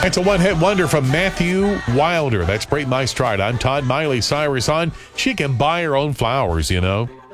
It's a one-hit wonder from Matthew Wilder. That's Break My Stride. I'm Todd Miley Cyrus on. She can buy her own flowers, you know.